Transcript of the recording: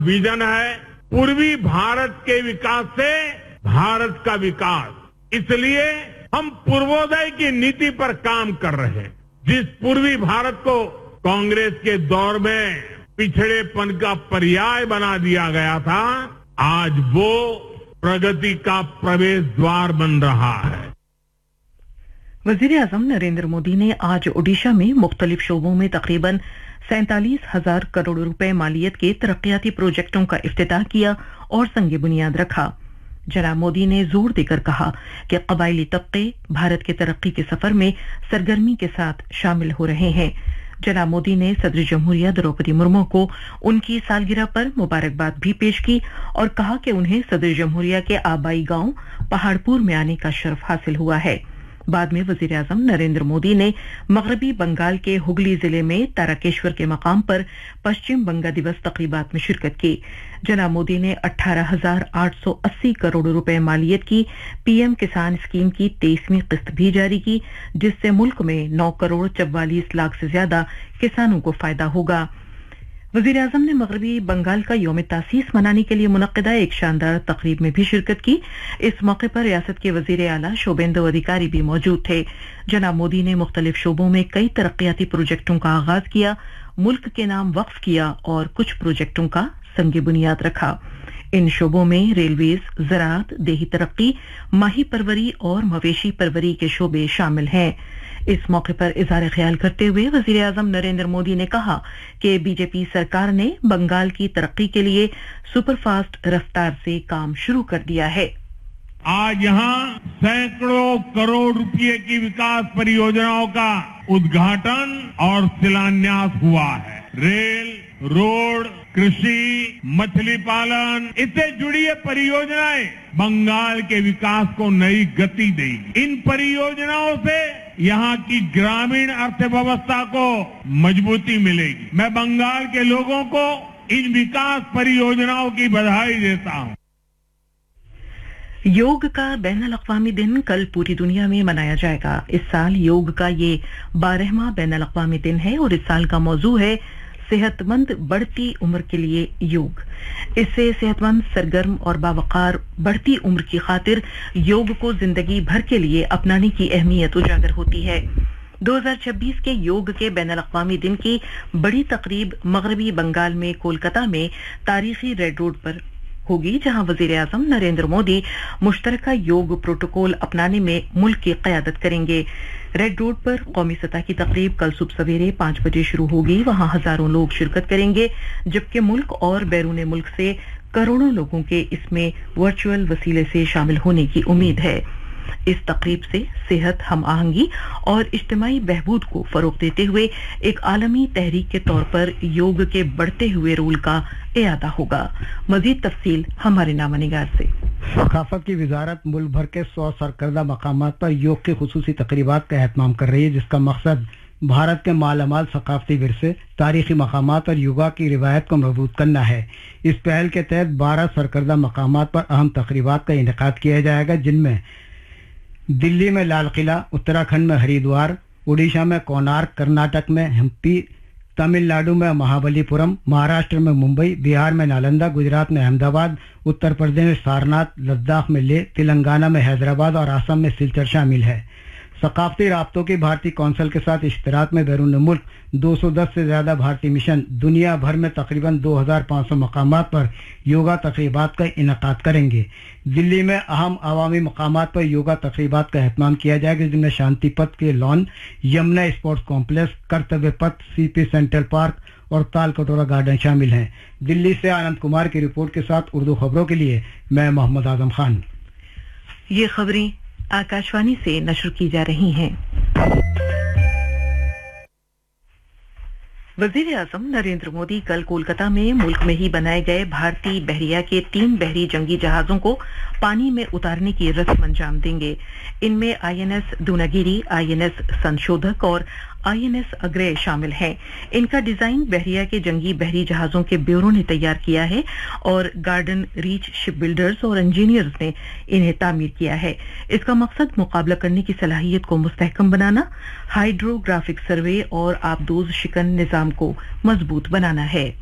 Vision है पूर्वी भारत के विकास से भारत का विकास, इसलिए हम पूर्वोदय की नीति पर काम कर रहे हैं। जिस पूर्वी भारत को कांग्रेस के दौर में पिछड़ेपन का पर्याय बना दिया गया था, आज वो प्रगति का प्रवेश द्वार बन रहा है। वजीर आजम नरेंद्र मोदी ने आज ओडिशा में मुख्तलिफ शोबों में तकरीबन 47,000 करोड़ रुपए मालियत के तरक्याती प्रोजेक्टों का इफ्तिताह किया और संग बुनियाद रखा। जनाब मोदी ने जोर देकर कहा कि कबायली तबके भारत के तरक्की के सफर में सरगर्मी के साथ शामिल हो रहे हैं। जनाब मोदी ने सदर जमहूरिया द्रौपदी मुर्मू को उनकी सालगिरह पर मुबारकबाद भी पेश की और कहा कि उन्हें सदर जमहूरिया के आबाई गांव पहाड़पुर में आने का शर्फ हासिल हुआ है। बाद में वजीर आजम नरेंद्र मोदी ने मगरबी बंगाल के हुगली जिले में तारकेश्वर के मकाम पर पश्चिम बंगा दिवस तकरीबात में शिरकत की। जनाब मोदी ने 18,880 करोड़ रुपए मालियत की पीएम किसान स्कीम की 23वीं किस्त भी जारी की, जिससे मुल्क में 9 करोड़ 44 लाख से ज्यादा किसानों को फायदा होगा। वजीर आजम ने मगरबी बंगाल का यौम तासीस मनाने के लिए मुनक्किदा एक शानदार तकरीब में भी शिरकत की। इस मौके पर रियासत के वजीर आला शोभेंदु अधिकारी भी मौजूद थे। जनाब मोदी ने मुख्तलिफ शोबों में कई तरक्याती प्रोजेक्टों का आगाज किया, मुल्क के नाम वक्फ किया और कुछ प्रोजेक्टों का संग बुनियाद रखा। इन शोबों में रेलवेज, ज़राअत, देही तरक्की, माही परवरी और मवेशी परवरी के शोबे शामिल हैं। इस मौके पर इज़हार ख्याल करते हुए वजीर आजम नरेंद्र मोदी ने कहा कि बीजेपी सरकार ने बंगाल की तरक्की के लिए सुपरफास्ट रफ्तार से काम शुरू कर दिया है। आज यहाँ सैकड़ों करोड़ रुपए की विकास परियोजनाओं का उद्घाटन और शिलान्यास हुआ है। रेल, रोड, कृषि, मछली पालन, इससे जुड़ी ये परियोजनाएं बंगाल के विकास को नई गति देंगी। इन परियोजनाओं से यहाँ की ग्रामीण अर्थव्यवस्था को मजबूती मिलेगी। मैं बंगाल के लोगों को इन विकास परियोजनाओं की बधाई देता हूँ। योग का बैनुल अक़वामी दिन कल पूरी दुनिया में मनाया जाएगा। इस साल योग का ये 12वां बैनुल अक़वामी दिन है और इस साल का मौजू है सेहतमंद बढ़ती उम्र के लिए योग। इससे सेहतमंद, सरगर्म और बावकार बढ़ती उम्र की खातिर योग को जिंदगी भर के लिए अपनाने की अहमियत उजागर होती है। 2026 के योग के बैनुल अक़वामी दिन की बड़ी तकरीब मगरबी बंगाल में कोलकाता में तारीखी रेड रोड पर होगी, जहां वजीर आजम नरेंद्र मोदी मुश्तरका योग प्रोटोकॉल अपनाने में मुल्क की क़यादत करेंगे। रेड रोड पर कौमी सतह की तकरीब कल सुबह सवेरे 5 बजे शुरू होगी। वहां हजारों लोग शिरकत करेंगे, जबकि मुल्क और बैरून मुल्क से करोड़ों लोगों के इसमें वर्चुअल वसीले से शामिल होने की उम्मीद है। इस तकरीब से सेहत, हम आहंगी और इज्तिमाई बहबूद को फरोग देते हुए एक आलमी तहरीक के तौर पर योग के बढ़ते हुए रोल का इयादा होगा। मजीद तफसील हमारे नामानिगार से। सकाफत की वजारत मुल्क भर के 100 सरकर्दा मकामात पर योग की खुसूसी तकरीबात का एहतमाम कर रही है, जिसका मकसद भारत के मालामाल सकाफती विरसे, तारीखी मकामात और योगा की रिवायत को मजबूत करना है। इस पहल के तहत 12 सरकर्दा मकामात पर अहम तकरीबात का इनेकाद किया जाएगा, जिनमें दिल्ली में लाल किला, उत्तराखंड में हरिद्वार, उड़ीसा में कोणार्क, कर्नाटक में हम्पी, तमिलनाडु में महाबलीपुरम, महाराष्ट्र में मुंबई, बिहार में नालंदा, गुजरात में अहमदाबाद, उत्तर प्रदेश में सारनाथ, लद्दाख में लेह, तेलंगाना में हैदराबाद और असम में सिलचर शामिल है। सकाफती राब्तों की भारतीय कौंसिल के साथ इश्तराक में बैरून मुल्क 210 से ज्यादा भारतीय मिशन दुनिया भर में तकरीबन 2500 मकामात पर योगा तकरीबात का इनेकाद करेंगे। दिल्ली में अहम अवामी मकामात पर योगा तकरीबात का एहतमाम किया जाएगा, जिनमें शांति पथ के लॉन, यमुना स्पोर्ट्स कॉम्प्लेक्स, कर्तव्य पथ, सीपी सेंट्रल पार्क और ताल कटोरा गार्डन शामिल हैं। दिल्ली से आनंद कुमार की रिपोर्ट के साथ उर्दू खबरों के लिए मैं मोहम्मद आजम खान। ये खबरें आकाशवाणी से नशर की जा रही हैं। वजीर आजम नरेंद्र मोदी कल कोलकाता में मुल्क में ही बनाए गए भारतीय बहरिया के 3 बहरी जंगी जहाजों को पानी में उतारने की रस्म अंजाम देंगे। इनमें आईएनएस दूनागिरी, आईएनएस संशोधक और आईएनएस अग्रय शामिल हैं। इनका डिजाइन बहरिया के जंगी बहरी जहाजों के ब्यूरो ने तैयार किया है और गार्डन रीच शिप बिल्डर्स और इंजीनियर्स ने इन्हें तामीर किया है। इसका मकसद मुकाबला करने की सलाहियत को मुस्तहकम बनाना, हाइड्रोग्राफिक सर्वे और आबदोज शिकन निजाम को मजबूत बनाना है।